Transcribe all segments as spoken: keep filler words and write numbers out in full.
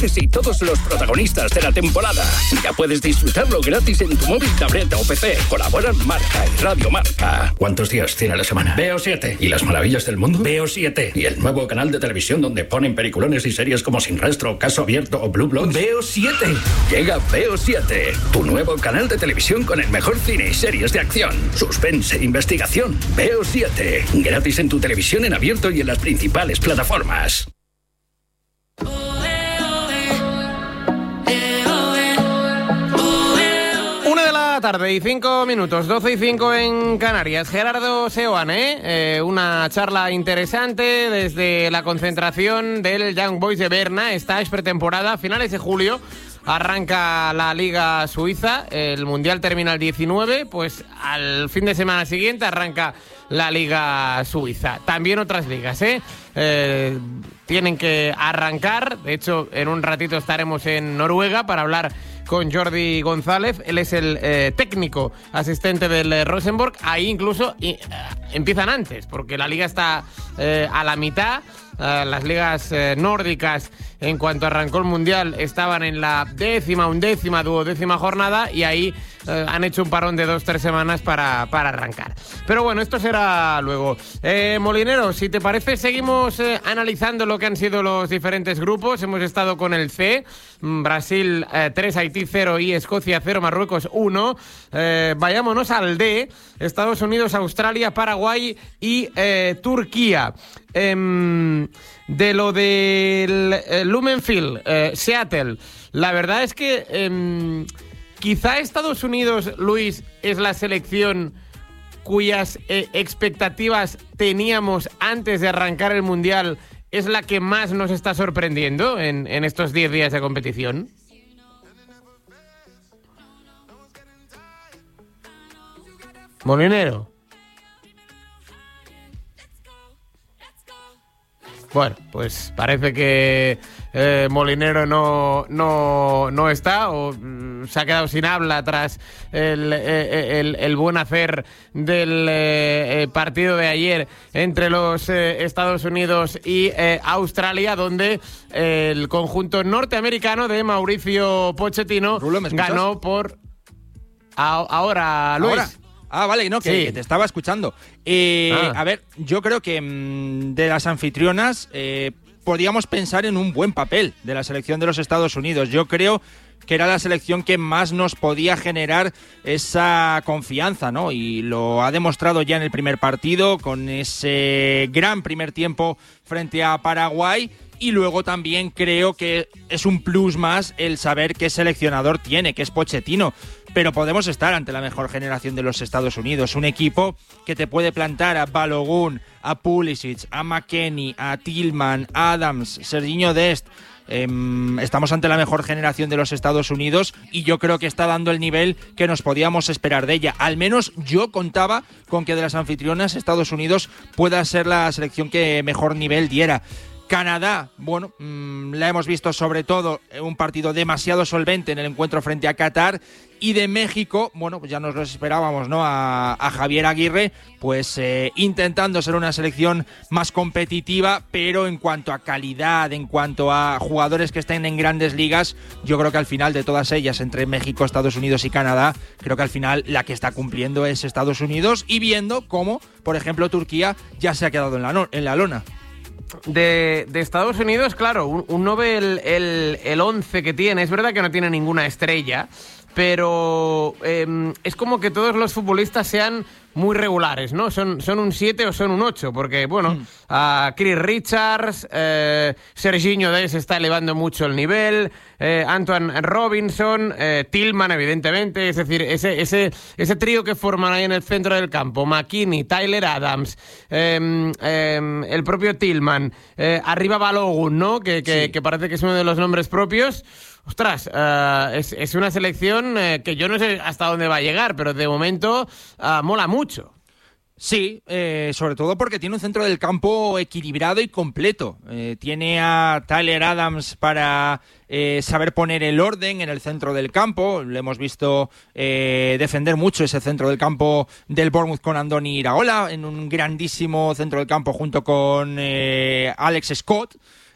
y todos los protagonistas de la temporada. Ya puedes disfrutarlo gratis en tu móvil, tableta o P C. Colaboran Marca y Radio Marca. ¿Cuántos días tiene la semana? Veo siete. ¿Y las maravillas del mundo? Veo siete. ¿Y el nuevo canal de televisión donde ponen peliculones y series como Sin Rastro, Caso Abierto o Blue Bloods? Veo siete. Llega Veo siete, tu nuevo canal de televisión con el mejor cine y series de acción, suspense e investigación. Veo siete. Gratis en tu televisión en abierto y en las principales plataformas. Tarde y cinco minutos, doce y cinco en Canarias. Gerardo Seoane, eh, una charla interesante desde la concentración del Young Boys de Berna. Esta es pretemporada, a finales de julio arranca la Liga Suiza, el Mundial termina el diecinueve, pues al fin de semana siguiente arranca la Liga Suiza. También otras ligas, ¿eh? eh tienen que arrancar, de hecho en un ratito estaremos en Noruega para hablar con Jordi González. Él es el eh, técnico asistente del eh, Rosenborg. Ahí incluso y, eh, empiezan antes, porque la liga está eh, a la mitad. Uh, las ligas eh, nórdicas, en cuanto arrancó el Mundial, estaban en la décima, undécima, duodécima jornada, y ahí eh, han hecho un parón de dos, tres semanas para, para arrancar. Pero bueno, esto será luego. Eh, Molinero, si te parece, seguimos eh, analizando lo que han sido los diferentes grupos. Hemos estado con el C, Brasil eh, tres, Haití cero y Escocia cero, Marruecos uno. Eh, vayámonos al D, Estados Unidos, Australia, Paraguay y eh, Turquía. Eh, de lo del eh, Lumenfield, eh, Seattle, la verdad es que eh, quizá Estados Unidos, Luis, es la selección cuyas eh, expectativas teníamos antes de arrancar el Mundial, es la que más nos está sorprendiendo en, en estos diez días de competición. Molinero. Bueno, pues parece que eh, Molinero no, no, no está o mm, se ha quedado sin habla tras el, eh, el, el buen hacer del eh, partido de ayer entre los eh, Estados Unidos y eh, Australia, donde eh, el conjunto norteamericano de Mauricio Pochettino Rulo, ganó por... A, ahora, Luis. ¿Ahora? Ah, vale, no, que, sí. que te estaba escuchando. Eh, ah. A ver, yo creo que mmm, de las anfitrionas eh, podríamos pensar en un buen papel de la selección de los Estados Unidos. Yo creo que era la selección que más nos podía generar esa confianza, ¿no? Y lo ha demostrado ya en el primer partido con ese gran primer tiempo frente a Paraguay. Y luego también creo que es un plus más el saber qué seleccionador tiene, que es Pochettino. Pero podemos estar ante la mejor generación de los Estados Unidos. Un equipo que te puede plantar a Balogun, a Pulisic, a McKennie, a Tillman, Adams, Serginho Dest. Eh, estamos ante la mejor generación de los Estados Unidos y yo creo que está dando el nivel que nos podíamos esperar de ella. Al menos yo contaba con que de las anfitrionas Estados Unidos pueda ser la selección que mejor nivel diera. Canadá, bueno, mmm, la hemos visto sobre todo en un partido demasiado solvente en el encuentro frente a Qatar. Y de México, bueno, pues ya nos lo esperábamos, ¿no? A, a Javier Aguirre, pues eh, intentando ser una selección más competitiva, pero en cuanto a calidad, en cuanto a jugadores que estén en grandes ligas, yo creo que al final de todas ellas, entre México, Estados Unidos y Canadá, creo que al final la que está cumpliendo es Estados Unidos, y viendo cómo, por ejemplo, Turquía ya se ha quedado en la, no, en la lona. De, de Estados Unidos, claro, uno ve el, el, el once que tiene. Es verdad que no tiene ninguna estrella, pero eh, es como que todos los futbolistas sean muy regulares, ¿no? Son, son un siete o son un ocho, porque, bueno, mm. a Chris Richards, eh, Serginho Dest está elevando mucho el nivel, eh, Antoine Robinson, eh, Tillman, evidentemente, es decir, ese, ese, ese trío que forman ahí en el centro del campo, McKennie, Tyler Adams, eh, eh, el propio Tillman, eh, arriba Balogun, ¿no? Que, que, sí. que parece que es uno de los nombres propios. Ostras, uh, es, es una selección uh, que yo no sé hasta dónde va a llegar, pero de momento uh, mola mucho. Sí, eh, sobre todo porque tiene un centro del campo equilibrado y completo. Eh, tiene a Tyler Adams para eh, saber poner el orden en el centro del campo. Le hemos visto eh, defender mucho ese centro del campo del Bournemouth con Andoni Iraola, en un grandísimo centro del campo junto con eh, Alex Scott.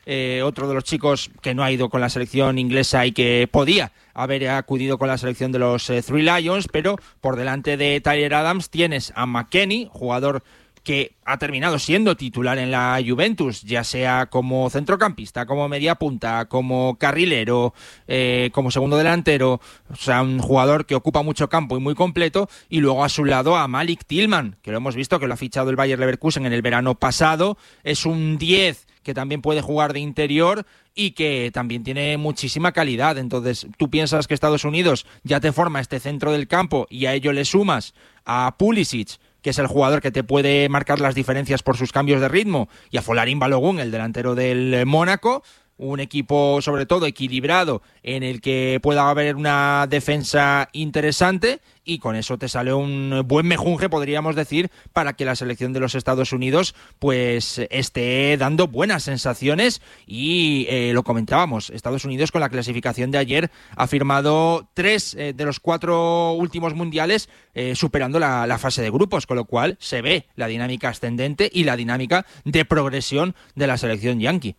eh, otro de los chicos que no ha ido con la selección inglesa y que podía haber acudido con la selección de los eh, Three Lions, pero por delante de Tyler Adams tienes a McKennie, jugador que ha terminado siendo titular en la Juventus, ya sea como centrocampista, como media punta, como carrilero, eh, como segundo delantero, o sea, un jugador que ocupa mucho campo y muy completo, y luego a su lado a Malik Tillman, que lo hemos visto, que lo ha fichado el Bayer Leverkusen en el verano pasado, es un diez que también puede jugar de interior y que también tiene muchísima calidad. Entonces, tú piensas que Estados Unidos ya te forma este centro del campo y a ello le sumas a Pulisic, que es el jugador que te puede marcar las diferencias por sus cambios de ritmo, y a Folarin Balogun, el delantero del Mónaco, un equipo sobre todo equilibrado en el que pueda haber una defensa interesante, y con eso te sale un buen mejunje, podríamos decir, para que la selección de los Estados Unidos pues esté dando buenas sensaciones. Y eh, lo comentábamos, Estados Unidos con la clasificación de ayer ha firmado tres eh, de los cuatro últimos mundiales eh, superando la, la fase de grupos, con lo cual se ve la dinámica ascendente y la dinámica de progresión de la selección yankee.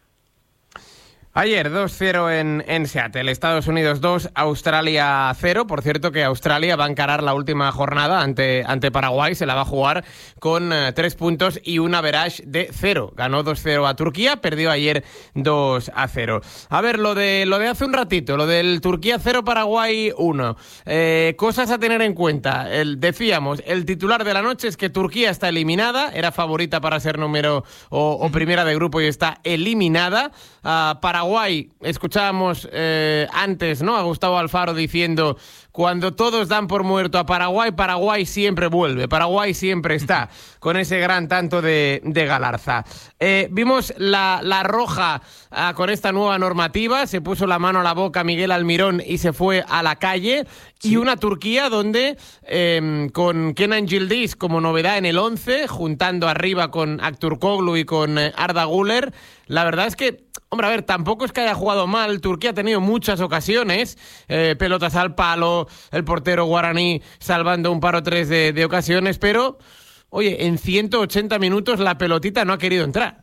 Ayer dos cero en, en Seattle, Estados Unidos dos, Australia cero. Por cierto que Australia va a encarar la última jornada ante, ante Paraguay, se la va a jugar con uh, tres puntos y un average de cero. Ganó dos cero a Turquía, perdió ayer dos a cero. A ver, lo de, lo de hace un ratito, lo del Turquía cero, Paraguay uno. Eh, cosas a tener en cuenta. El, decíamos, el titular de la noche es que Turquía está eliminada, era favorita para ser número o, o primera de grupo y está eliminada. Uh, Paraguay Paraguay, escuchábamos eh, antes, ¿no?, a Gustavo Alfaro diciendo: cuando todos dan por muerto a Paraguay, Paraguay siempre vuelve, Paraguay siempre está, con ese gran tanto de, de Galarza. Eh, vimos la, la roja ah, con esta nueva normativa, se puso la mano a la boca Miguel Almirón y se fue a la calle, sí. Y una Turquía donde eh, con Kenan Yildiz como novedad en el once, juntando arriba con Aktürkoğlu y con eh, Arda Güler, la verdad es que, hombre, a ver, tampoco es que haya jugado mal. Turquía ha tenido muchas ocasiones, eh, pelotas al palo, el portero guaraní salvando un par o tres de, de ocasiones, pero, oye, en ciento ochenta minutos la pelotita no ha querido entrar.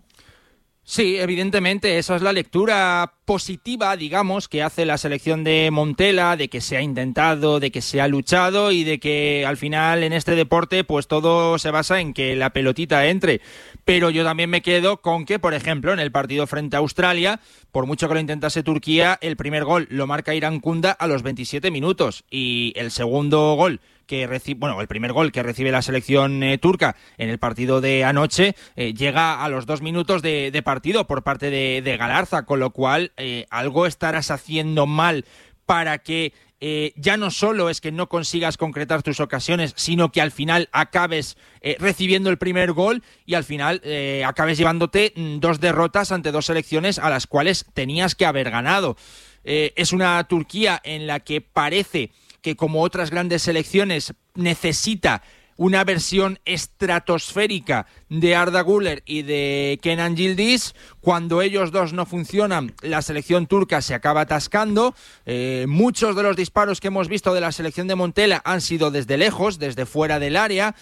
Sí, evidentemente, esa es la lectura positiva, digamos, que hace la selección de Montela, de que se ha intentado, de que se ha luchado y de que al final en este deporte pues todo se basa en que la pelotita entre. Pero yo también me quedo con que, por ejemplo, en el partido frente a Australia, por mucho que lo intentase Turquía, el primer gol lo marca Irán Kunda a los veintisiete minutos y el segundo gol que recibe, bueno, el primer gol que recibe la selección eh, turca en el partido de anoche eh, llega a los dos minutos de, de partido por parte de, de Galarza, con lo cual eh, algo estarás haciendo mal para que eh, ya no solo es que no consigas concretar tus ocasiones, sino que al final acabes eh, recibiendo el primer gol y al final eh, acabes llevándote dos derrotas ante dos selecciones a las cuales tenías que haber ganado. Eh, es una Turquía en la que parece que, como otras grandes selecciones, necesita una versión estratosférica de Arda Güler y de Kenan Yildiz. Cuando ellos dos no funcionan, la selección turca se acaba atascando. Eh, muchos de los disparos que hemos visto de la selección de Montela han sido desde lejos, desde fuera del área,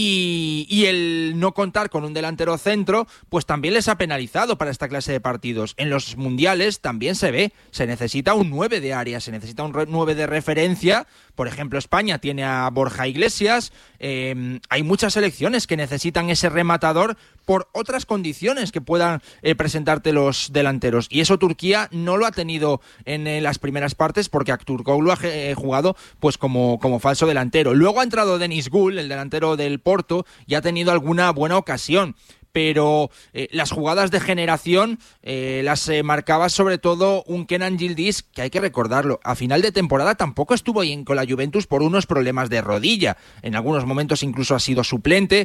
y, y el no contar con un delantero centro pues también les ha penalizado para esta clase de partidos. En los mundiales también se ve, se necesita un nueve de área, se necesita un nueve de referencia. Por ejemplo, España tiene a Borja Iglesias. Eh, hay muchas selecciones que necesitan ese rematador por otras condiciones que puedan eh, presentarte los delanteros, y eso Turquía no lo ha tenido en eh, las primeras partes, porque Aktürkoğlu ha eh, jugado pues como, como falso delantero. Luego ha entrado Deniz Gül, el delantero del Porto, y ha tenido alguna buena ocasión, pero eh, las jugadas de generación eh, las eh, marcaba sobre todo un Kenan Yildiz, que hay que recordarlo, a final de temporada tampoco estuvo bien con la Juventus por unos problemas de rodilla, en algunos momentos incluso ha sido suplente,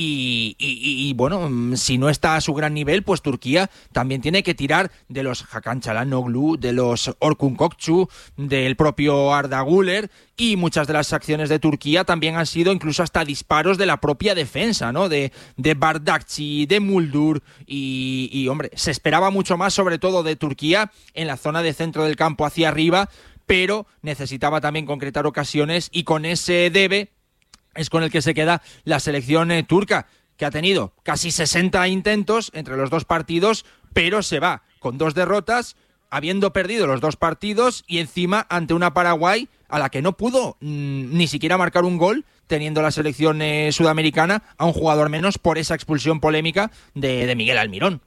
y, y, y bueno, si no está a su gran nivel, pues Turquía también tiene que tirar de los Hakan Çalhanoğlu, de los Orkun Kökçü, del propio Arda Güler, y muchas de las acciones de Turquía también han sido incluso hasta disparos de la propia defensa, ¿no? De, de Bardakci, de Muldur, y, y hombre, se esperaba mucho más sobre todo de Turquía en la zona de centro del campo hacia arriba, pero necesitaba también concretar ocasiones, y con ese debe es con el que se queda la selección eh, turca, que ha tenido casi sesenta intentos entre los dos partidos, pero se va con dos derrotas, habiendo perdido los dos partidos y encima ante una Paraguay a la que no pudo mmm, ni siquiera marcar un gol, teniendo la selección eh, sudamericana a un jugador menos por esa expulsión polémica de, de Miguel Almirón.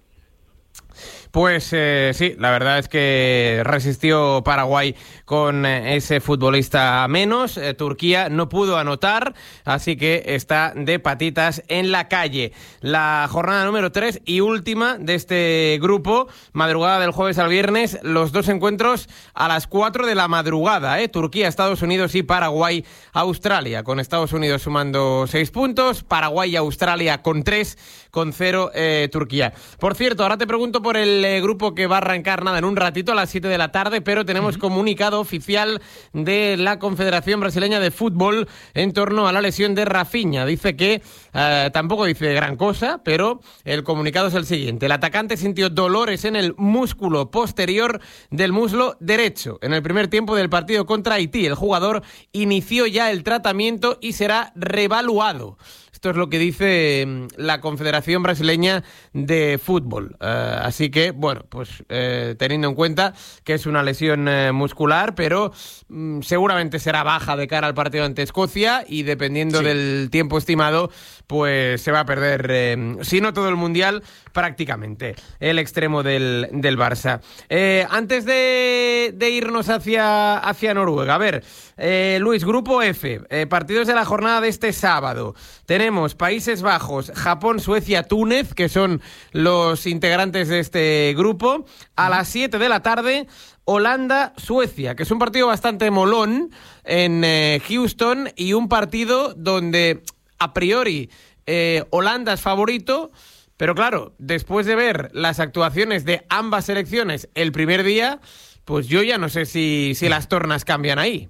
Pues eh, sí, la verdad es que resistió Paraguay con eh, ese futbolista menos. Eh, Turquía no pudo anotar, así que está de patitas en la calle. La jornada número tres y última de este grupo, madrugada del jueves al viernes, los dos encuentros a las cuatro de la madrugada. ¿eh? Turquía, Estados Unidos y Paraguay, Australia, con Estados Unidos sumando seis puntos, Paraguay y Australia con tres, con cero eh, Turquía. Por cierto, ahora te pregunto por el eh, grupo que va a arrancar nada en un ratito a las siete de la tarde, pero tenemos uh-huh. comunicado oficial de la Confederación Brasileña de Fútbol en torno a la lesión de Rafinha. Dice que eh, tampoco dice gran cosa, pero el comunicado es el siguiente. El atacante sintió dolores en el músculo posterior del muslo derecho en el primer tiempo del partido contra Haití. El jugador inició ya el tratamiento y será reevaluado. Esto es lo que dice la Confederación Brasileña de Fútbol. Uh, así que, bueno, pues eh, teniendo en cuenta que es una lesión eh, muscular, pero mm, seguramente será baja de cara al partido ante Escocia y dependiendo sí. del tiempo estimado, pues se va a perder, eh, si no todo el Mundial, prácticamente, el extremo del, del Barça. Eh, antes de, de irnos hacia, hacia Noruega, a ver, eh, Luis, Grupo F, eh, partidos de la jornada de este sábado. Tenemos Países Bajos, Japón, Suecia, Túnez, que son los integrantes de este grupo. A las siete de la tarde, Holanda, Suecia, que es un partido bastante molón en eh, Houston y un partido donde a priori eh, Holanda es favorito, pero claro, después de ver las actuaciones de ambas selecciones el primer día, pues yo ya no sé si, si las tornas cambian ahí.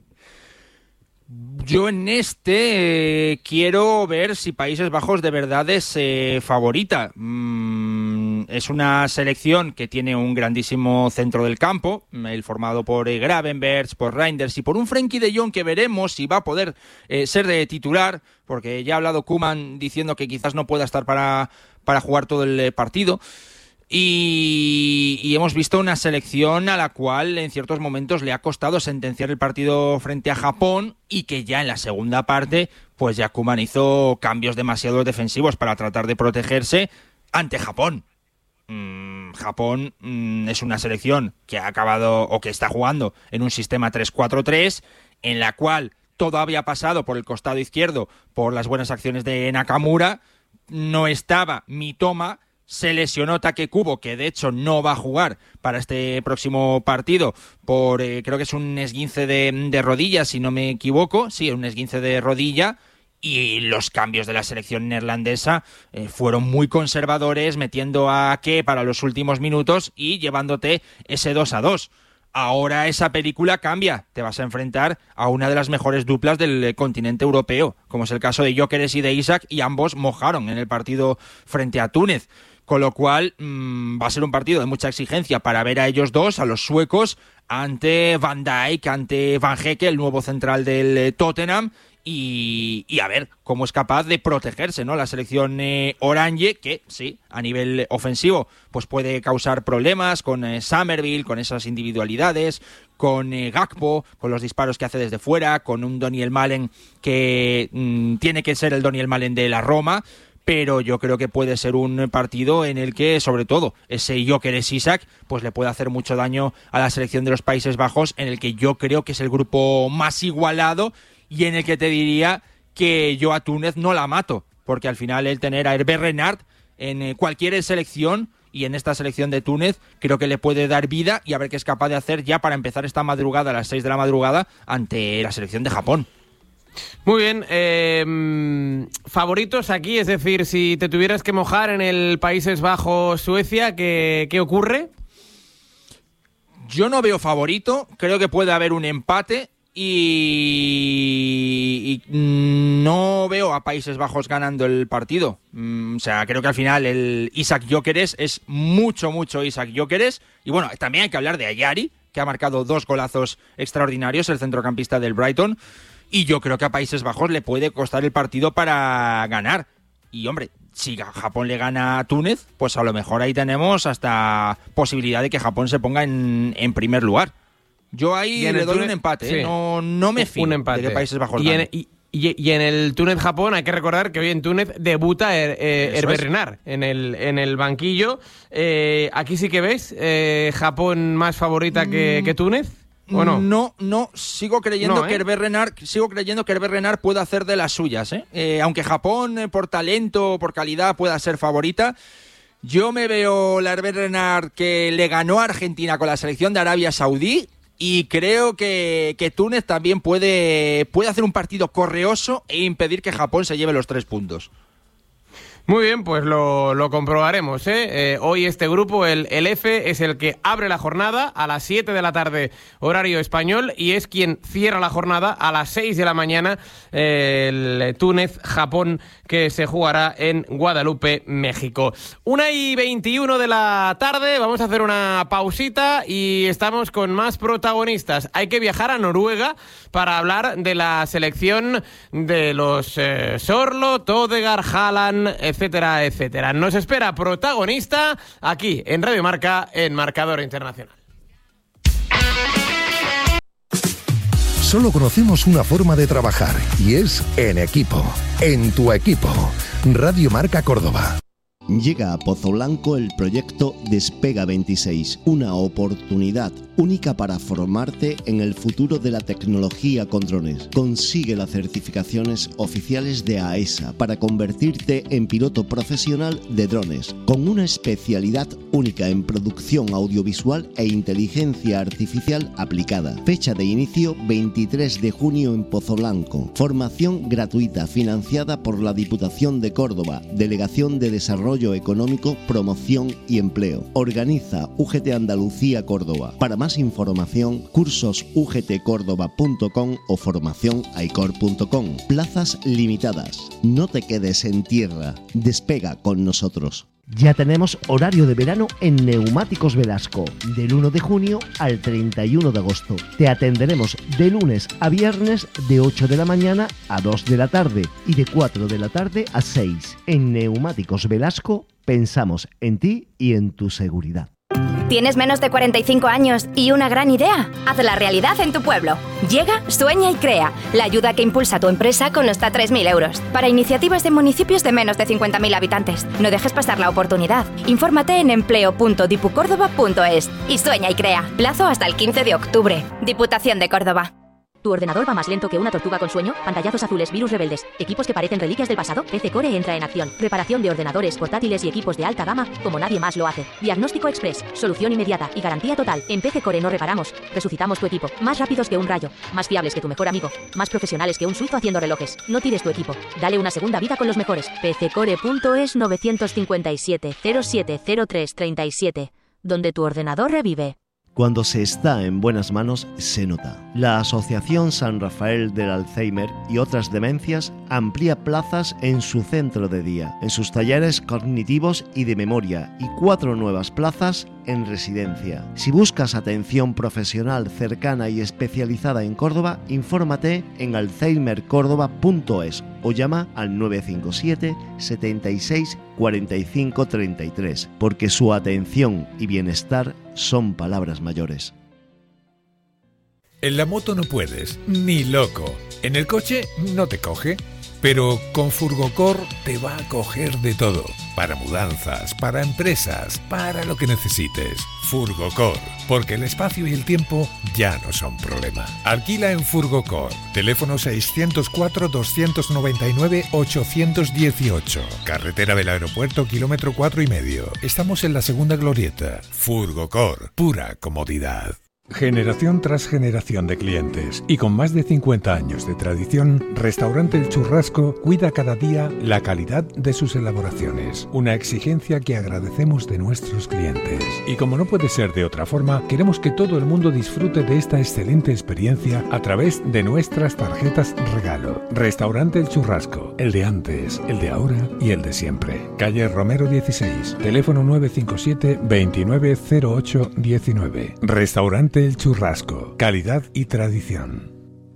Yo en este eh, quiero ver si Países Bajos de verdad es eh, favorita. Mm, es una selección que tiene un grandísimo centro del campo, el formado por eh, Gravenberch, por Reinders y por un Frenkie de Jong que veremos si va a poder eh, ser de titular, porque ya ha hablado Koeman diciendo que quizás no pueda estar para, para jugar todo el eh, partido. Y, y hemos visto una selección a la cual en ciertos momentos le ha costado sentenciar el partido frente a Japón y que ya en la segunda parte pues ya Koeman hizo cambios demasiado defensivos para tratar de protegerse ante Japón. Mm, Japón mm, es una selección que ha acabado o que está jugando en un sistema tres cuatro tres en la cual todo había pasado por el costado izquierdo por las buenas acciones de Nakamura. No estaba Mitoma. Se lesionó Take Kubo, que de hecho no va a jugar para este próximo partido por, eh, creo que es un esguince de, de rodilla, si no me equivoco, sí, un esguince de rodilla, y los cambios de la selección neerlandesa eh, fueron muy conservadores, metiendo a Ake para los últimos minutos y llevándote ese dos a dos. Ahora esa película cambia, te vas a enfrentar a una de las mejores duplas del continente europeo, como es el caso de Gyökeres y de Isak, y ambos mojaron en el partido frente a Túnez. Con lo cual mmm, va a ser un partido de mucha exigencia para ver a ellos dos, a los suecos, ante Van Dijk, ante Van Hecke, el nuevo central del eh, Tottenham, y, y a ver cómo es capaz de protegerse, ¿no? La selección eh, Orange, que sí, a nivel ofensivo, pues puede causar problemas con eh, Summerville, con esas individualidades, con eh, Gakpo, con los disparos que hace desde fuera, con un Daniel Malen que mmm, tiene que ser el Daniel Malen de la Roma. Pero yo creo que puede ser un partido en el que, sobre todo, ese Gyökeres Isak, pues le puede hacer mucho daño a la selección de los Países Bajos, en el que yo creo que es el grupo más igualado y en el que te diría que yo a Túnez no la mato, porque al final el tener a Hervé Renard en cualquier selección y en esta selección de Túnez creo que le puede dar vida y a ver qué es capaz de hacer ya para empezar esta madrugada a las seis de la madrugada ante la selección de Japón. Muy bien, eh, favoritos aquí, es decir, si te tuvieras que mojar en el Países Bajos-Suecia, ¿qué, qué ocurre? Yo no veo favorito, creo que puede haber un empate y, y no veo a Países Bajos ganando el partido. Mm, o sea, creo que al final el Isak Gyökeres es mucho, mucho Isak Gyökeres. Y bueno, también hay que hablar de Ayari, que ha marcado dos golazos extraordinarios, el centrocampista del Brighton. Y yo creo que a Países Bajos le puede costar el partido para ganar. Y, hombre, si Japón le gana a Túnez, pues a lo mejor ahí tenemos hasta posibilidad de que Japón se ponga en, en primer lugar. Yo ahí le doy Túnez, un empate, sí. ¿eh? no, no me fío de que Países Bajos y en, y, y, y en el Túnez-Japón hay que recordar que hoy en Túnez debuta er, eh, Hervé Renard en el, en el banquillo. Eh, aquí sí que ves eh, Japón más favorita que, que Túnez. ¿O no? No, no, sigo creyendo no, ¿eh? que Hervé Renard, sigo creyendo que Hervé Renard puede hacer de las suyas, ¿eh? Eh, aunque Japón eh, por talento, por calidad pueda ser favorita, yo me veo la Hervé Renard que le ganó a Argentina con la selección de Arabia Saudí y creo que, que Túnez también puede, puede hacer un partido correoso e impedir que Japón se lleve los tres puntos. Muy bien, pues lo, lo comprobaremos, ¿eh? Eh, hoy este grupo, el, el F, es el que abre la jornada a las siete de la tarde, horario español, y es quien cierra la jornada a las seis de la mañana, eh, el Túnez-Japón, que se jugará en Guadalupe, México. Una y veintiuno de la tarde, vamos a hacer una pausita y estamos con más protagonistas. Hay que viajar a Noruega para hablar de la selección de los eh, Sorloth, Odegaard, Haaland, etcétera, etcétera. Nos espera protagonista aquí en Radio Marca, en Marcador Internacional. Solo conocemos una forma de trabajar y es en equipo, en tu equipo. Radio Marca Córdoba. Llega a Pozo Blanco el proyecto Despega veintiséis, una oportunidad única para formarte en el futuro de la tecnología con drones. Consigue las certificaciones oficiales de A E S A para convertirte en piloto profesional de drones, con una especialidad única en producción audiovisual e inteligencia artificial aplicada. Fecha de inicio veintitrés de junio en Pozo Blanco. Formación gratuita financiada por la Diputación de Córdoba, Delegación de Desarrollo Económico, Promoción y Empleo. Organiza U G T Andalucía Córdoba. Para más información, cursos u g t córdoba punto com o formación aicor punto com. Plazas limitadas. No te quedes en tierra. Despega con nosotros. Ya tenemos horario de verano en Neumáticos Velasco, del uno de junio al treinta y uno de agosto. Te atenderemos de lunes a viernes de ocho de la mañana a dos de la tarde y de cuatro de la tarde a seis. En Neumáticos Velasco pensamos en ti y en tu seguridad. ¿Tienes menos de cuarenta y cinco años y una gran idea? Hazla realidad en tu pueblo. Llega, sueña y crea. La ayuda que impulsa tu empresa con hasta tres mil euros. Para iniciativas de municipios de menos de cincuenta mil habitantes. No dejes pasar la oportunidad. Infórmate en empleo punto dipucórdoba punto es y sueña y crea. Plazo hasta el quince de octubre. Diputación de Córdoba. ¿Tu ordenador va más lento que una tortuga con sueño? Pantallazos azules, virus rebeldes, equipos que parecen reliquias del pasado. P C Core entra en acción. Reparación de ordenadores, portátiles y equipos de alta gama como nadie más lo hace. Diagnóstico express, solución inmediata y garantía total. En P C Core no reparamos, resucitamos tu equipo. Más rápidos que un rayo, más fiables que tu mejor amigo, más profesionales que un suizo haciendo relojes. No tires tu equipo, dale una segunda vida con los mejores. P C core punto es nueve cinco siete cero siete cero tres tres siete, donde tu ordenador revive. Cuando se está en buenas manos, se nota. La Asociación San Rafael del Alzheimer y otras demencias amplía plazas en su centro de día, en sus talleres cognitivos y de memoria, y cuatro nuevas plazas en residencia. Si buscas atención profesional cercana y especializada en Córdoba, infórmate en alzheimer córdoba punto es o llama al nueve cinco siete setenta y seis cuarenta y cinco treinta y tres, porque su atención y bienestar son palabras mayores. En la moto no puedes, ni loco. En el coche no te coge, pero con Furgocor te va a coger de todo. Para mudanzas, para empresas, para lo que necesites. Furgocor, porque el espacio y el tiempo ya no son problema. Alquila en Furgocor. Teléfono seiscientos cuatro doscientos noventa y nueve ochocientos dieciocho. Carretera del Aeropuerto, kilómetro cuatro y medio. Estamos en la segunda glorieta. Furgocor, pura comodidad. Generación tras generación de clientes y con más de cincuenta años de tradición, Restaurante El Churrasco cuida cada día la calidad de sus elaboraciones, una exigencia que agradecemos de nuestros clientes. Y como no puede ser de otra forma, queremos que todo el mundo disfrute de esta excelente experiencia a través de nuestras tarjetas regalo. Restaurante El Churrasco, el de antes, el de ahora y el de siempre. Calle Romero dieciséis, teléfono nueve cinco siete veintinueve cero ocho diecinueve. Restaurante El Churrasco, calidad y tradición.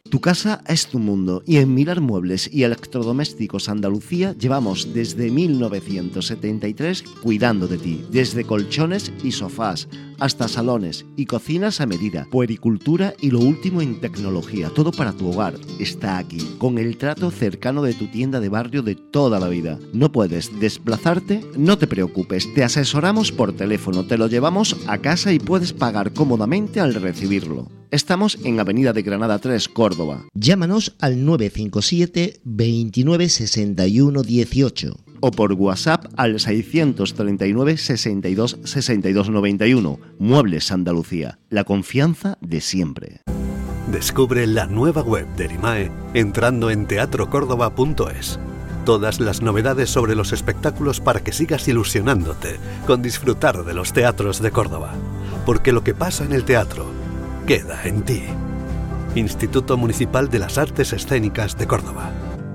Tu casa es tu mundo y en Mirar Muebles y Electrodomésticos Andalucía llevamos desde mil novecientos setenta y tres cuidando de ti, desde colchones y sofás hasta salones y cocinas a medida, puericultura y lo último en tecnología, todo para tu hogar está aquí, con el trato cercano de tu tienda de barrio de toda la vida. ¿No puedes desplazarte? No te preocupes, te asesoramos por teléfono, te lo llevamos a casa y puedes pagar cómodamente al recibirlo. Estamos en Avenida de Granada tres, Córdoba. Llámanos al nueve cinco siete, veintinueve, sesenta y uno, dieciocho o por WhatsApp al seiscientos treinta y nueve, sesenta y dos, sesenta y dos, noventa y uno. Muebles Andalucía, la confianza de siempre. Descubre la nueva web de Erimae entrando en teatro córdoba punto es. Todas las novedades sobre los espectáculos para que sigas ilusionándote con disfrutar de los teatros de Córdoba. Porque lo que pasa en el teatro queda en ti. Instituto Municipal de las Artes Escénicas de Córdoba.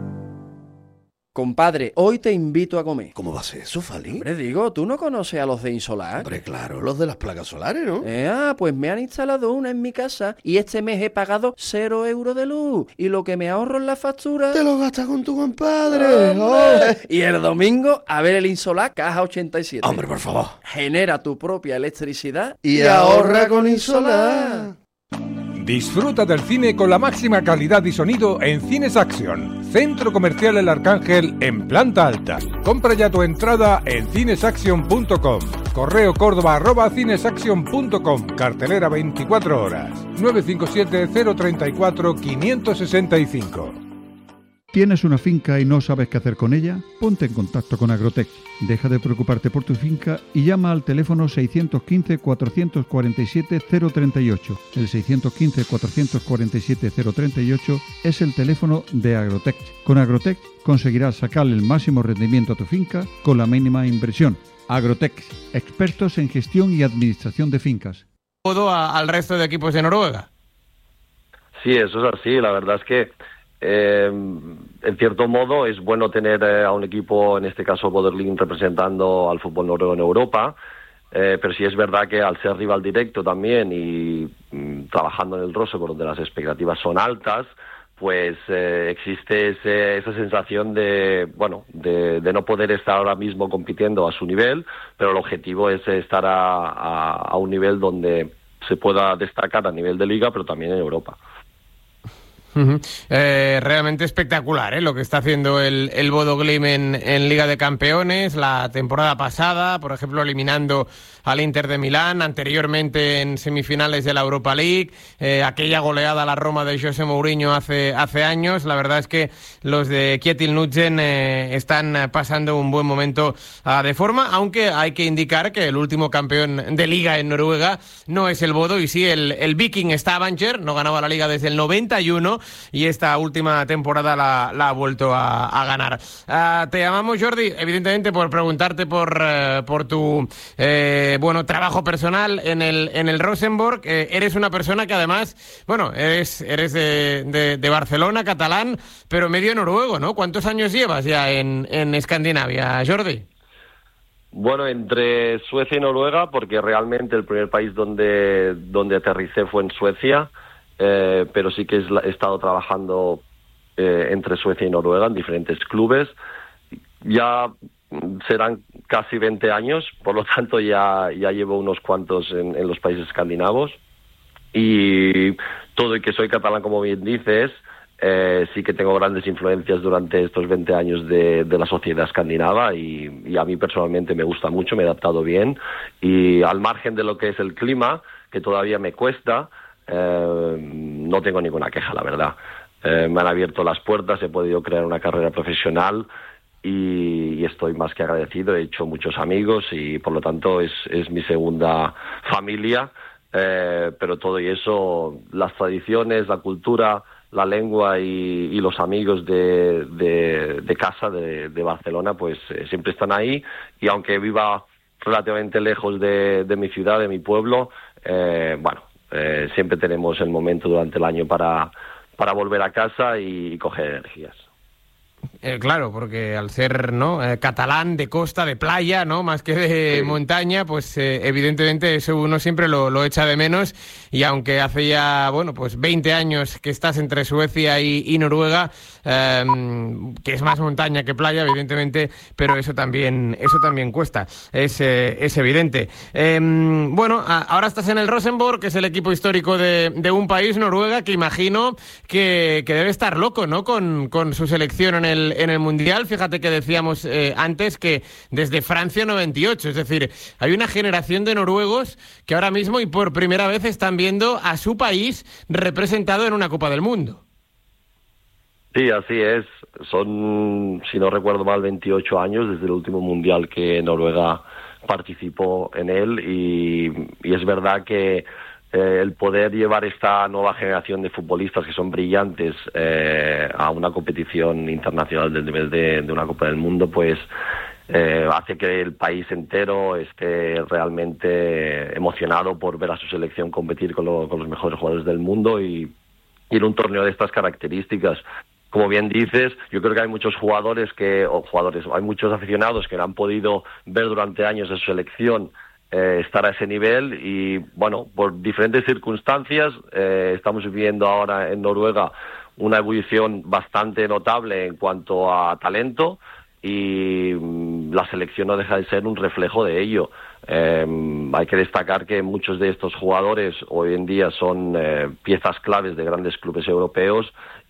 Compadre, hoy te invito a comer. ¿Cómo va a ser eso, Fali? Hombre, digo, ¿tú no conoces a los de Insolar? Hombre, claro, los de las placas solares, ¿no? Eh, ah, pues me han instalado una en mi casa y este mes he pagado cero euros de luz. Y lo que me ahorro en la factura... ¡Te lo gastas con tu compadre! ¡Oh! Y el domingo, a ver el Insolar Caja ochenta y siete. Hombre, por favor. Genera tu propia electricidad y, y ahorra con Insolar. Disfruta del cine con la máxima calidad y sonido en Cines Action, Centro Comercial El Arcángel en planta alta. Compra ya tu entrada en cinesaction punto com. Correo córdoba arroba cinesaction punto com. Cartelera veinticuatro horas. nueve cinco siete, cero tres cuatro, cinco seis cinco. ¿Tienes una finca y no sabes qué hacer con ella? Ponte en contacto con Agrotech. Deja de preocuparte por tu finca y llama al teléfono seiscientos quince, cuatrocientos cuarenta y siete, cero treinta y ocho. El seiscientos quince, cuatrocientos cuarenta y siete, cero treinta y ocho es el teléfono de Agrotech. Con Agrotech conseguirás sacarle el máximo rendimiento a tu finca con la mínima inversión. Agrotech, expertos en gestión y administración de fincas. ¿Todo a, al resto de equipos de Noruega? Sí, eso es así. La verdad es que Eh, en cierto modo es bueno tener eh, a un equipo, en este caso Boderling, representando al fútbol noruego en Europa, eh, pero sí es verdad que al ser rival directo también y mm, trabajando en el Rosso, donde las expectativas son altas, pues eh, existe ese, esa sensación de, bueno, de, de no poder estar ahora mismo compitiendo a su nivel, pero el objetivo es estar a, a, a un nivel donde se pueda destacar a nivel de liga, pero también en Europa. Uh-huh. Eh, realmente espectacular, ¿eh? Lo que está haciendo el, el Bodo Glimt en, en Liga de Campeones la temporada pasada, por ejemplo, eliminando al Inter de Milán, anteriormente en semifinales de la Europa League, eh, aquella goleada a la Roma de José Mourinho hace, hace años. La verdad es que los de Kjetil Knutsen eh, están pasando un buen momento uh, de forma, aunque hay que indicar que el último campeón de Liga en Noruega no es el Bodo, y sí el, el Viking Stavanger. No ganaba la Liga desde el noventa y uno y esta última temporada la, la ha vuelto a, a ganar. Uh, te llamamos, Jordi, evidentemente por preguntarte por, uh, por tu eh, bueno trabajo personal en el en el Rosenborg. Eh, eres una persona que además, bueno, eres eres de, de, de Barcelona, catalán, pero medio noruego, ¿no? ¿Cuántos años llevas ya en, en Escandinavia, Jordi? Bueno, entre Suecia y Noruega, porque realmente el primer país donde, donde aterricé fue en Suecia. Eh, pero sí que he estado trabajando eh, entre Suecia y Noruega en diferentes clubes. Ya serán casi veinte años, por lo tanto ya, ya llevo unos cuantos en, en los países escandinavos. Y todo y que soy catalán, como bien dices, eh, sí que tengo grandes influencias durante estos veinte años de, de la sociedad escandinava y, y a mí personalmente me gusta mucho, me he adaptado bien. Y al margen de lo que es el clima, que todavía me cuesta, Eh, no tengo ninguna queja, la verdad. Eh, me han abierto las puertas, he podido crear una carrera profesional y, y estoy más que agradecido. He hecho muchos amigos y por lo tanto es, es mi segunda familia, eh, pero todo y eso, las tradiciones, la cultura, la lengua y, y los amigos de, de, de casa de, de Barcelona pues eh, siempre están ahí, y aunque viva relativamente lejos de, de mi ciudad, de mi pueblo, eh, bueno, Eh, siempre tenemos el momento durante el año para, para volver a casa y, y coger energías. eh, claro, porque al ser no eh, catalán, de costa, de playa, no más que de sí. montaña, pues eh, evidentemente eso uno siempre lo, lo echa de menos. Y aunque hace ya, bueno, pues veinte años que estás entre Suecia y, y Noruega, eh, que es más montaña que playa, evidentemente, pero eso también, eso también cuesta, es, eh, es evidente. Eh, bueno, a, ahora estás en el Rosenborg, que es el equipo histórico de, de un país, Noruega, que imagino que, que debe estar loco, ¿no? Con, con su selección en el, en el Mundial. Fíjate que decíamos eh, antes que desde Francia noventa y ocho, es decir, hay una generación de noruegos que ahora mismo y por primera vez están viendo a su país representado en una Copa del Mundo. Sí, así es. Son, si no recuerdo mal, veintiocho años desde el último Mundial que Noruega participó en él y, y es verdad que eh, el poder llevar esta nueva generación de futbolistas que son brillantes eh, a una competición internacional del nivel de, de una Copa del Mundo, pues eh, hace que el país entero esté realmente emocionado por ver a su selección competir con, lo, con los mejores jugadores del mundo y, y en un torneo de estas características. Como bien dices, yo creo que hay muchos jugadores que, o jugadores, hay muchos aficionados que han podido ver durante años a su selección eh, estar a ese nivel y, bueno, por diferentes circunstancias eh, estamos viviendo ahora en Noruega una ebullición bastante notable en cuanto a talento y mm, la selección no deja de ser un reflejo de ello. Eh, hay que destacar que muchos de estos jugadores hoy en día son eh, piezas claves de grandes clubes europeos.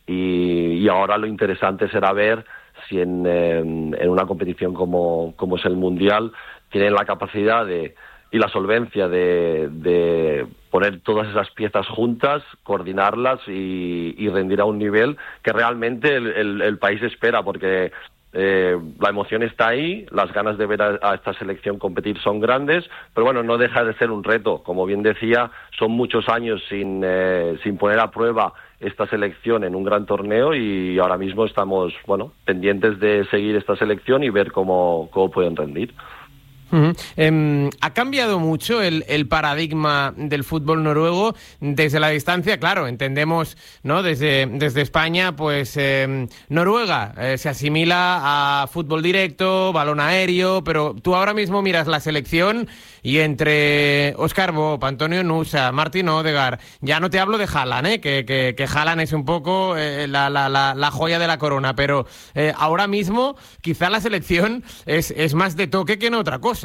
Y, y ahora lo interesante será ver si en, eh, en una competición como, como es el Mundial tienen la capacidad de, y la solvencia de, de poner todas esas piezas juntas, coordinarlas y, y rendir a un nivel que realmente el, el, el país espera, porque eh, la emoción está ahí, las ganas de ver a, a esta selección competir son grandes, pero bueno, no deja de ser un reto. Como bien decía, son muchos años sin, eh, sin poner a prueba esta selección en un gran torneo y ahora mismo estamos, bueno, pendientes de seguir esta selección y ver cómo, cómo pueden rendir. Uh-huh. Eh, ¿Ha cambiado mucho el, el paradigma del fútbol noruego desde la distancia? Claro, entendemos, ¿no? Desde, desde España, pues eh, Noruega eh, se asimila a fútbol directo, balón aéreo, pero tú ahora mismo miras la selección y entre Óscar Bob, Antonio Nusa, Martin Odegaard, ya no te hablo de Haaland, ¿eh? que, que, que Haaland es un poco eh, la, la, la, la joya de la corona, pero eh, ahora mismo quizá la selección es, es más de toque que en otra cosa.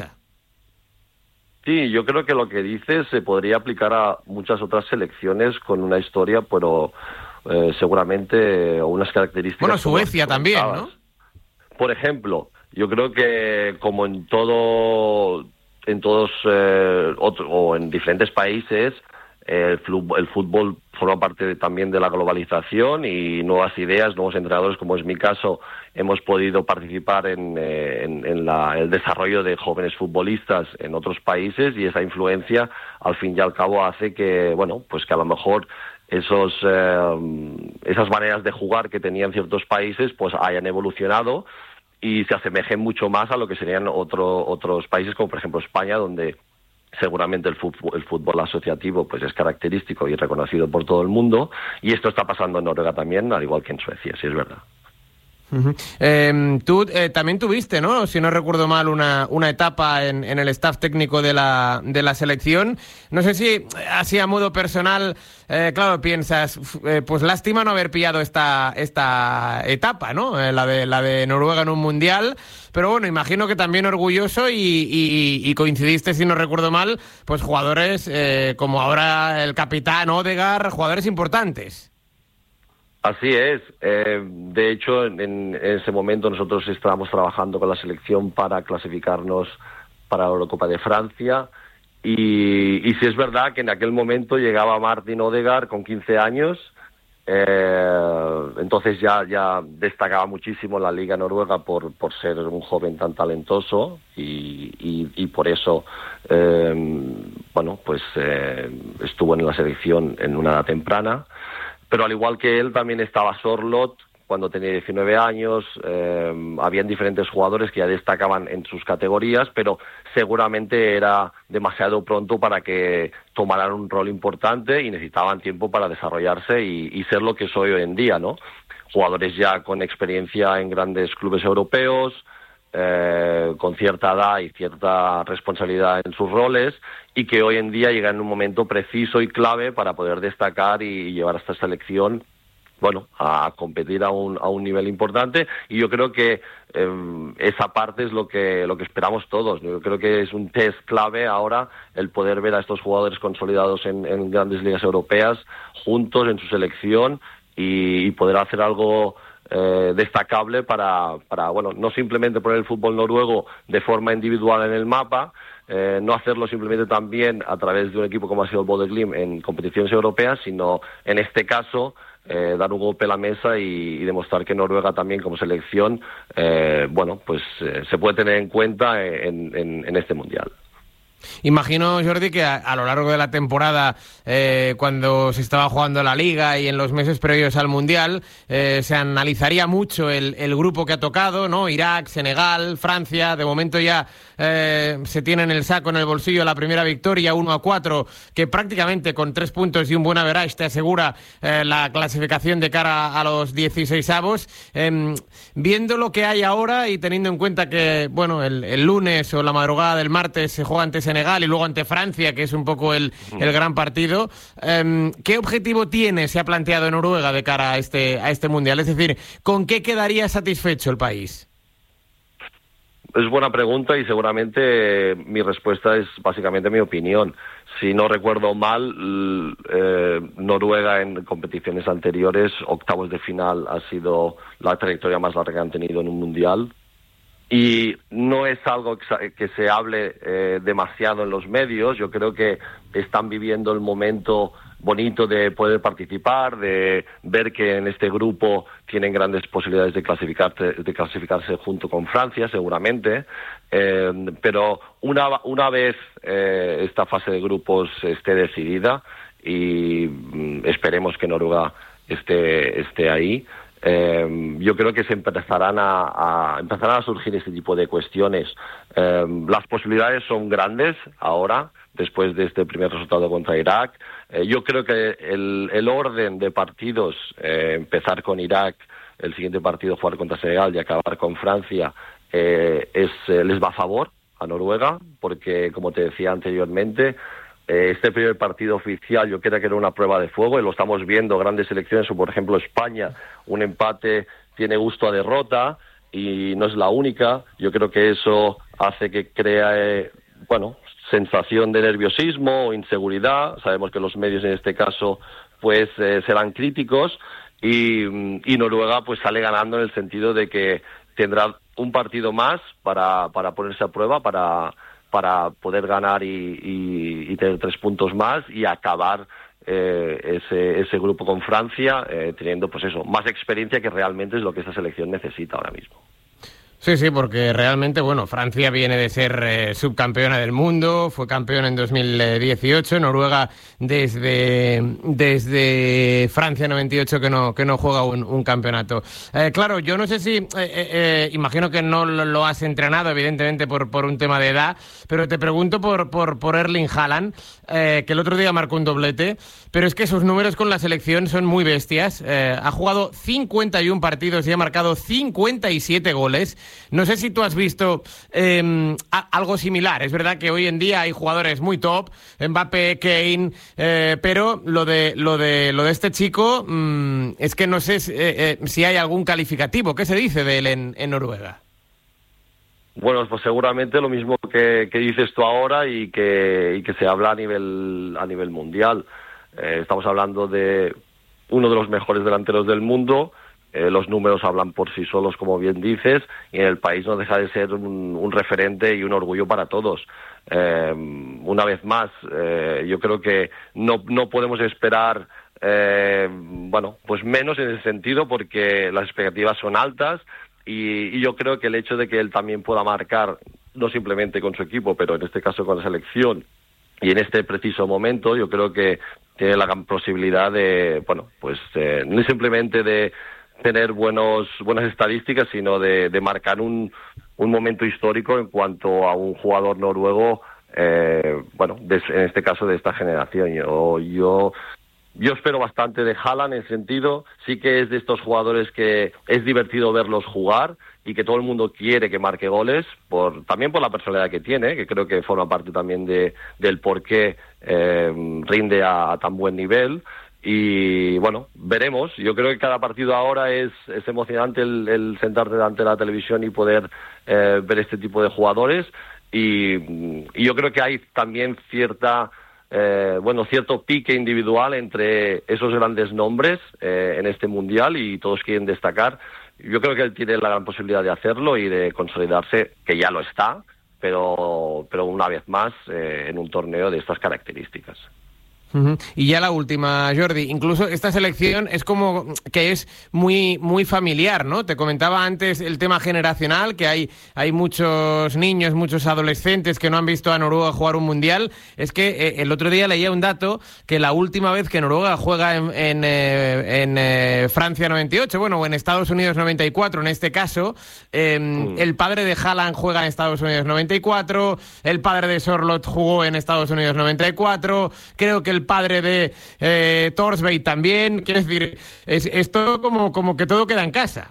Sí, yo creo que lo que dices se podría aplicar a muchas otras selecciones con una historia, pero eh, seguramente unas características... Bueno, Suecia también, ¿no? Por ejemplo, yo creo que como en todo, en todos eh, otro, o en diferentes países, el, el fútbol forma parte de, también de la globalización y nuevas ideas, nuevos entrenadores, como es mi caso, hemos podido participar en, en, en la, el desarrollo de jóvenes futbolistas en otros países y esa influencia, al fin y al cabo, hace que, bueno, pues que a lo mejor esos eh, esas maneras de jugar que tenían ciertos países, pues hayan evolucionado y se asemejen mucho más a lo que serían otro, otros países, como por ejemplo España, donde seguramente el fútbol, el fútbol asociativo pues es característico y reconocido por todo el mundo, y esto está pasando en Noruega también, al igual que en Suecia, sí es verdad. Uh-huh. Eh, tú eh, también tuviste, ¿no? Si no recuerdo mal, una, una etapa en, en el staff técnico de la, de la selección. No sé si así a modo personal, eh, claro, piensas, eh, pues lástima no haber pillado esta, esta etapa, ¿no? Eh, la de, la de Noruega en un mundial. Pero bueno, imagino que también orgulloso y, y, y coincidiste, si no recuerdo mal, pues jugadores eh, como ahora el capitán Odegaard, jugadores importantes. Así es. Eh, de hecho, en, en ese momento nosotros estábamos trabajando con la selección para clasificarnos para la Eurocopa de Francia y, y sí es verdad que en aquel momento llegaba Martin Odegaard con quince años, eh, entonces ya, ya destacaba muchísimo la Liga Noruega por, por ser un joven tan talentoso y, y, y por eso eh, bueno, pues eh, estuvo en la selección en una edad temprana. Pero al igual que él también estaba Sorloth, cuando tenía diecinueve años, eh, habían diferentes jugadores que ya destacaban en sus categorías, pero seguramente era demasiado pronto para que tomaran un rol importante y necesitaban tiempo para desarrollarse y, y ser lo que soy hoy en día, ¿no? Jugadores ya con experiencia en grandes clubes europeos, eh, con cierta edad y cierta responsabilidad en sus roles, y que hoy en día llegan en un momento preciso y clave para poder destacar y llevar a esta selección, bueno, a competir a un, a un nivel importante. Y yo creo que eh, esa parte es lo que lo que esperamos todos. Yo creo que es un test clave ahora el poder ver a estos jugadores consolidados en, en grandes ligas europeas juntos en su selección y, y poder hacer algo eh, destacable para, para, bueno, no simplemente poner el fútbol noruego de forma individual en el mapa, Eh, no hacerlo simplemente también a través de un equipo como ha sido el Bodø Glimt en competiciones europeas, sino en este caso eh, dar un golpe a la mesa y, y demostrar que Noruega también como selección, eh, bueno, pues eh, se puede tener en cuenta en, en, en este mundial. Imagino, Jordi, que a, a lo largo de la temporada, eh, cuando se estaba jugando la Liga y en los meses previos al Mundial, eh, se analizaría mucho el, el grupo que ha tocado, ¿no? Irak, Senegal, Francia. De momento ya eh, se tiene en el saco, en el bolsillo, la primera victoria, uno a cuatro, que prácticamente con tres puntos y un buen average te asegura eh, la clasificación de cara a los dieciseisavos. Eh, viendo lo que hay ahora y teniendo en cuenta que, bueno, el, el lunes o la madrugada del martes se juega ante Senegal y luego ante Francia, que es un poco el, el gran partido, eh, ¿qué objetivo tiene, se ha planteado Noruega de cara a este, a este Mundial? Es decir, ¿con qué quedaría satisfecho el país? Es buena pregunta y seguramente eh, mi respuesta es básicamente mi opinión. Si no recuerdo mal, eh, Noruega en competiciones anteriores, octavos de final, ha sido la trayectoria más larga que han tenido en un Mundial. Y no es algo que se hable eh, demasiado en los medios. Yo creo que están viviendo el momento bonito de poder participar, de ver que en este grupo tienen grandes posibilidades de clasificarse, de clasificarse junto con Francia, seguramente. Eh, pero una, una vez eh, esta fase de grupos esté decidida, y mm, esperemos que Noruega esté, esté ahí, Eh, yo creo que se empezarán a, a empezarán a surgir este tipo de cuestiones. Eh, las posibilidades son grandes ahora, después de este primer resultado contra Irak. Eh, yo creo que el, el orden de partidos, eh, empezar con Irak, el siguiente partido jugar contra Senegal y acabar con Francia, eh, es, eh, les va a favor a Noruega, porque, como te decía anteriormente, este primer partido oficial yo creo que era una prueba de fuego y lo estamos viendo. Grandes selecciones, o por ejemplo España, un empate tiene gusto a derrota y no es la única. Yo creo que eso hace que crea, eh, bueno, sensación de nerviosismo o inseguridad. Sabemos que los medios en este caso pues eh, serán críticos y, y Noruega pues sale ganando en el sentido de que tendrá un partido más para, para ponerse a prueba, para para poder ganar y, y, y tener tres puntos más y acabar eh, ese, ese grupo con Francia, eh, teniendo pues eso, más experiencia, que realmente es lo que esta selección necesita ahora mismo. Sí, sí, porque realmente, bueno, Francia viene de ser eh, subcampeona del mundo, fue campeona en dos mil dieciocho, Noruega desde desde Francia noventa y ocho que no que no juega un, un campeonato. Eh, claro, yo no sé si, eh, eh, imagino que no lo, lo has entrenado, evidentemente, por por un tema de edad, pero te pregunto por por, por Erling Haaland, eh, que el otro día marcó un doblete, pero es que sus números con la selección son muy bestias. Eh, ha jugado cincuenta y uno partidos y ha marcado cincuenta y siete goles. No sé si tú has visto eh, a, algo similar. Es verdad que hoy en día hay jugadores muy top, Mbappé, Kane, eh, pero lo de lo de lo de este chico mmm, es que no sé si, eh, eh, si hay algún calificativo. ¿Qué se dice de él en, en Noruega? Bueno, pues seguramente lo mismo que, que dices tú ahora y que y que se habla a nivel a nivel mundial. Eh, estamos hablando de uno de los mejores delanteros del mundo. Eh, los números hablan por sí solos, como bien dices, y en el país no deja de ser un, un referente y un orgullo para todos. Eh, una vez más, eh, yo creo que no, no podemos esperar, eh, bueno, pues menos en ese sentido, porque las expectativas son altas y, y yo creo que el hecho de que él también pueda marcar, no simplemente con su equipo, pero en este caso con la selección, y en este preciso momento, yo creo que tiene la gran posibilidad de, bueno, pues eh, no simplemente de tener buenos buenas estadísticas, sino de, de marcar un, un momento histórico en cuanto a un jugador noruego, eh, bueno, de, en este caso de esta generación. Yo, yo Yo espero bastante de Haaland en ese sentido. Sí que es de estos jugadores que es divertido verlos jugar y que todo el mundo quiere que marque goles, por también por la personalidad que tiene, que creo que forma parte también de del por qué eh, rinde a, a tan buen nivel. Y bueno, veremos. Yo creo que cada partido ahora es, es emocionante el, el sentarte delante de la televisión y poder eh, ver este tipo de jugadores. Y, y yo creo que hay también cierta... Eh, bueno, cierto pique individual entre esos grandes nombres eh, en este mundial, y todos quieren destacar. Yo creo que él tiene la gran posibilidad de hacerlo y de consolidarse, que ya lo está, pero, pero una vez más eh, en un torneo de estas características. Uh-huh. Y ya la última, Jordi, incluso esta selección es como que es muy muy familiar, ¿no? Te comentaba antes el tema generacional, que hay, hay muchos niños, muchos adolescentes que no han visto a Noruega jugar un mundial. Es que eh, el otro día leía un dato que la última vez que Noruega juega en, en, eh, en eh, Francia noventa y ocho, bueno, o en Estados Unidos noventa y cuatro en este caso, eh, mm. el padre de Haaland juega en Estados Unidos noventa y cuatro, el padre de Sorloth jugó en Estados Unidos noventa y cuatro, creo que el padre de eh, Thorsby también. Quiero decir, es, es todo como, como que todo queda en casa.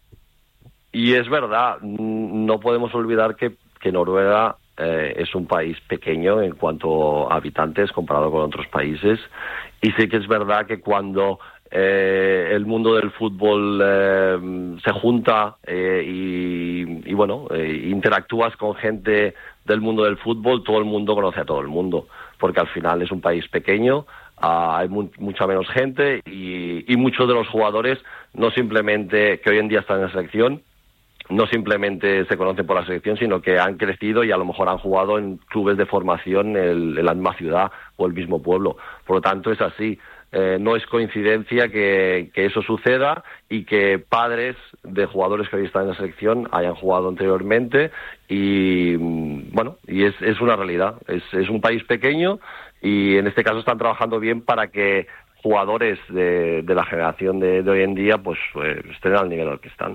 Y es verdad, no podemos olvidar que, que Noruega eh, es un país pequeño en cuanto a habitantes comparado con otros países, y sí que es verdad que cuando eh, el mundo del fútbol eh, se junta eh, y, y bueno, eh, interactúas con gente del mundo del fútbol, todo el mundo conoce a todo el mundo, porque al final es un país pequeño, uh, hay mu- mucha menos gente, y, y muchos de los jugadores no simplemente, que hoy en día están en la selección, no simplemente se conocen por la selección, sino que han crecido y a lo mejor han jugado en clubes de formación en, en la misma ciudad o el mismo pueblo. Por lo tanto, es así. Eh, no es coincidencia que, que eso suceda y que padres de jugadores que hoy están en la selección hayan jugado anteriormente, y bueno, y es, es una realidad. Es, es un país pequeño, y en este caso están trabajando bien para que jugadores de, de la generación de, de hoy en día pues, pues estén al nivel al que están.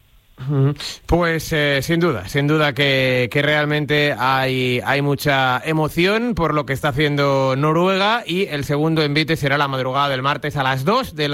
Pues eh, sin duda, sin duda que, que realmente hay, hay mucha emoción por lo que está haciendo Noruega, y el segundo envite será la madrugada del martes a las dos de la